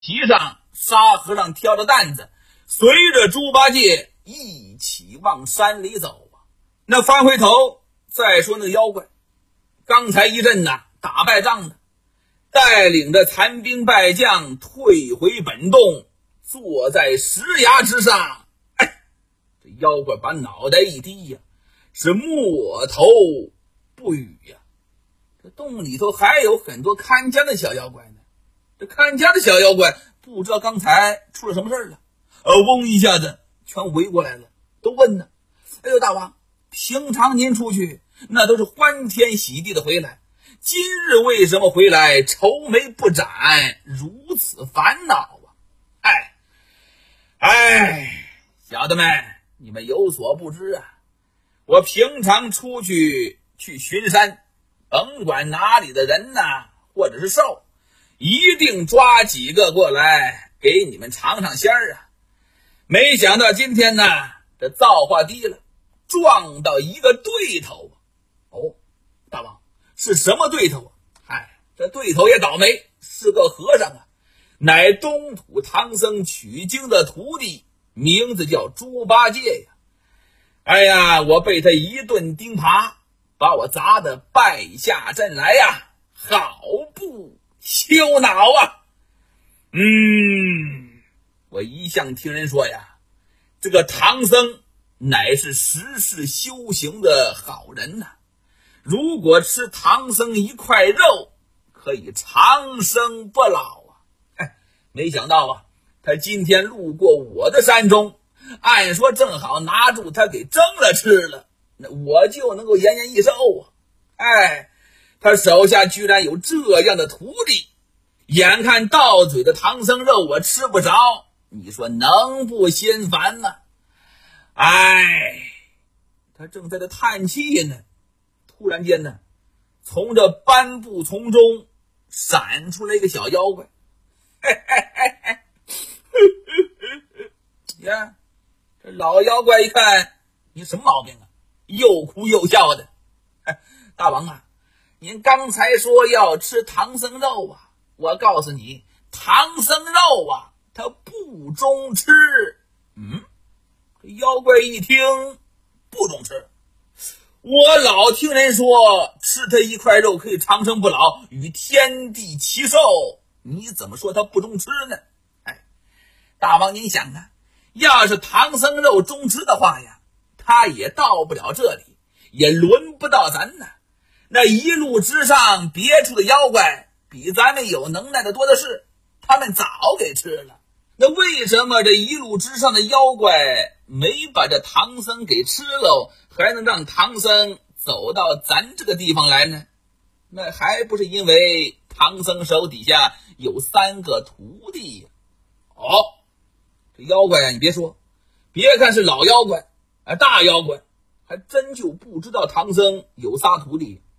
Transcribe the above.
席上沙和尚挑着担子，随着猪八戒一起往山里走啊。那翻回头再说那个妖怪，刚才一阵打败仗的，带领着残兵败将退回本洞，坐在石崖之上。这妖怪把脑袋一低呀，是摸头不语呀。这洞里头还有很多看家的小妖怪呢。这看家的小妖怪不知道刚才出了什么事了，嗡一下子全围过来了，都问呢：哎呦大王，平常您出去那都是欢天喜地的回来，今日为什么回来愁眉不展，如此烦恼啊？小的们，你们有所不知啊，我平常出去巡山，甭管哪里的人或者是兽，一定抓几个过来给你们尝尝鲜儿啊。没想到今天这造化低了，撞到一个对头。大王，是什么对头啊？这对头也倒霉，是个和尚啊，乃东土唐僧取经的徒弟，名字叫猪八戒呀。我被他一顿钉耙，把我砸得败下阵来呀，好不羞恼啊。我一向听人说呀，这个唐僧乃是实事修行的好人如果吃唐僧一块肉，可以长生不老没想到他今天路过我的山中，按说正好拿住他给蒸了吃了，那我就能够延年益寿他手下居然有这样的徒弟，眼看到嘴的唐僧肉我吃不着，你说能不心烦吗？他正在这叹气呢，突然间从这斑布丛中闪出来一个小妖怪。呀，这老妖怪一看，你什么毛病啊？又哭又笑的。大王您刚才说要吃唐僧肉我告诉你，唐僧肉它不中吃。这妖怪一听不中吃，我老听人说吃它一块肉可以长生不老，与天地齐寿，你怎么说它不中吃呢？大王您想要是唐僧肉中吃的话他也到不了这里，也轮不到咱那一路之上别处的妖怪比咱们有能耐的多的是，他们早给吃了。那为什么这一路之上的妖怪没把这唐僧给吃了，还能让唐僧走到咱这个地方来呢？那还不是因为唐僧手底下有3个徒弟这妖怪你别说，别看是老妖怪大妖怪还真就不知道唐僧有仨徒弟。